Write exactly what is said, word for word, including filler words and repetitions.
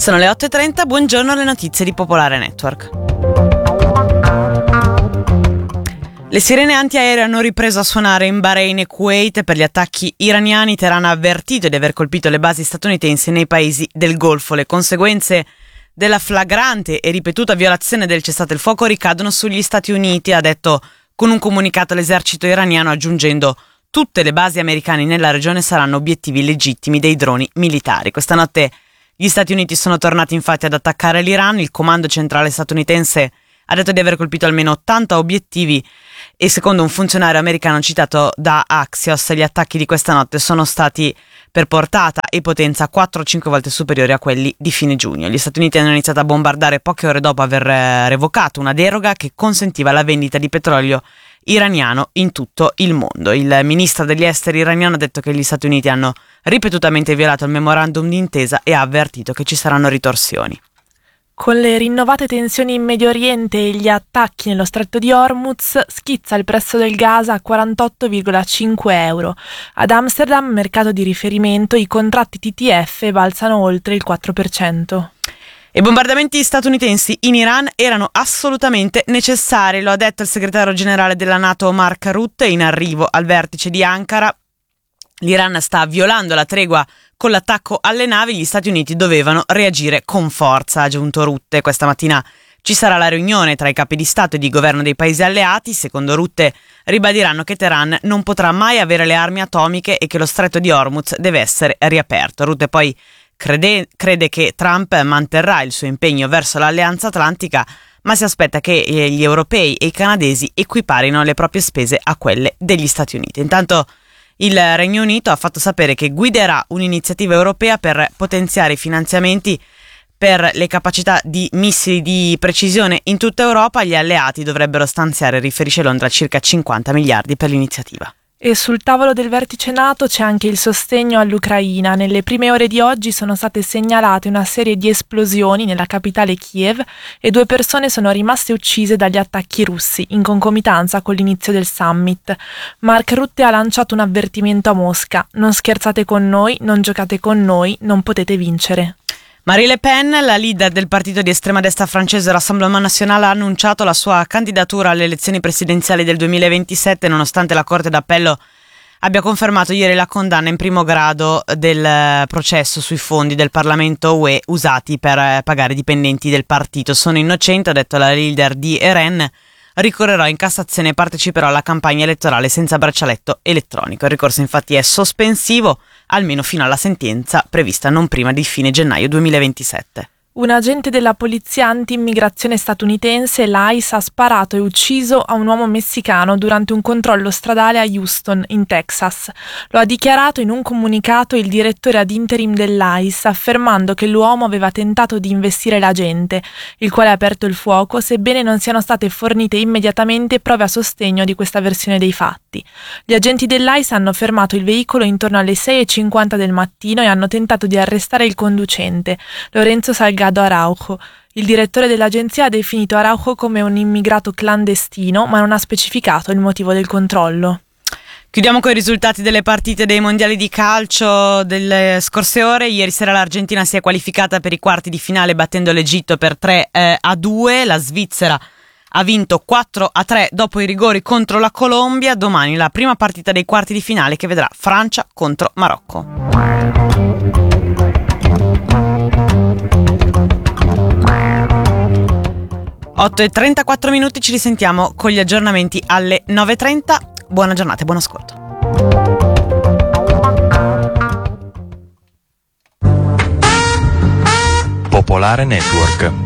Sono le otto e trenta, buongiorno alle notizie di Popolare Network. Le sirene antiaeree hanno ripreso a suonare in Bahrain e Kuwait per gli attacchi iraniani. Teheran ha avvertito di aver colpito le basi statunitensi nei paesi del Golfo. Le conseguenze della flagrante e ripetuta violazione del cessate il fuoco ricadono sugli Stati Uniti, ha detto con un comunicato l'esercito iraniano, aggiungendo: tutte le basi americane nella regione saranno obiettivi legittimi dei droni militari. Questa notte gli Stati Uniti sono tornati infatti ad attaccare l'Iran. Il comando centrale statunitense ha detto di aver colpito almeno ottanta obiettivi e secondo un funzionario americano citato da Axios gli attacchi di questa notte sono stati per portata e potenza quattro o cinque volte superiori a quelli di fine giugno. Gli Stati Uniti hanno iniziato a bombardare poche ore dopo aver revocato una deroga che consentiva la vendita di petrolio iraniano in tutto il mondo. Il ministro degli esteri iraniano ha detto che gli Stati Uniti hanno ripetutamente violato il memorandum d'intesa e ha avvertito che ci saranno ritorsioni. Con le rinnovate tensioni in Medio Oriente e gli attacchi nello stretto di Hormuz, schizza il prezzo del gas a quarantotto virgola cinque euro. Ad Amsterdam, mercato di riferimento, i contratti T T F balzano oltre il quattro per cento. I bombardamenti statunitensi in Iran erano assolutamente necessari, lo ha detto il segretario generale della NATO Mark Rutte in arrivo al vertice di Ankara. L'Iran sta violando la tregua con l'attacco alle navi, gli Stati Uniti dovevano reagire con forza, ha aggiunto Rutte. Questa mattina ci sarà la riunione tra i capi di Stato e di governo dei paesi alleati. Secondo Rutte ribadiranno che Teheran non potrà mai avere le armi atomiche e che lo stretto di Hormuz deve essere riaperto. Rutte poi crede, crede che Trump manterrà il suo impegno verso l'Alleanza Atlantica, ma si aspetta che gli europei e i canadesi equiparino le proprie spese a quelle degli Stati Uniti. Intanto il Regno Unito ha fatto sapere che guiderà un'iniziativa europea per potenziare i finanziamenti per le capacità di missili di precisione in tutta Europa. Gli alleati dovrebbero stanziare, riferisce Londra, circa cinquanta miliardi per l'iniziativa. E sul tavolo del vertice NATO c'è anche il sostegno all'Ucraina. Nelle prime ore di oggi sono state segnalate una serie di esplosioni nella capitale Kiev e due persone sono rimaste uccise dagli attacchi russi, in concomitanza con l'inizio del summit. Mark Rutte ha lanciato un avvertimento a Mosca: non scherzate con noi, non giocate con noi, non potete vincere. Marine Le Pen, la leader del partito di estrema destra francese Rassemblement National, ha annunciato la sua candidatura alle elezioni presidenziali del duemilaventisette, nonostante la Corte d'Appello abbia confermato ieri la condanna in primo grado del processo sui fondi del Parlamento U E usati per pagare i dipendenti del partito. Sono innocente, ha detto la leader di R N. Ricorrerò in Cassazione e parteciperò alla campagna elettorale senza braccialetto elettronico. Il ricorso infatti è sospensivo, almeno fino alla sentenza prevista non prima di fine gennaio duemilaventisette. Un agente della polizia anti-immigrazione statunitense, l'I C E, ha sparato e ucciso a un uomo messicano durante un controllo stradale a Houston, in Texas. Lo ha dichiarato in un comunicato il direttore ad interim dell'I C E, affermando che l'uomo aveva tentato di investire l'agente, il quale ha aperto il fuoco, sebbene non siano state fornite immediatamente prove a sostegno di questa versione dei fatti. Gli agenti dell'I C E hanno fermato il veicolo intorno alle sei e cinquanta del mattino e hanno tentato di arrestare il conducente, Lorenzo Salgado Araujo. Il direttore dell'agenzia ha definito Araujo come un immigrato clandestino, ma non ha specificato il motivo del controllo. Chiudiamo con i risultati delle partite dei mondiali di calcio delle scorse ore. Ieri sera l'Argentina si è qualificata per i quarti di finale battendo l'Egitto per tre a due. La Svizzera ha vinto quattro a tre dopo i rigori contro la Colombia. Domani la prima partita dei quarti di finale che vedrà Francia contro Marocco. otto e trentaquattro minuti, ci risentiamo con gli aggiornamenti alle nove e trenta. Buona giornata e buon ascolto. Popolare Network.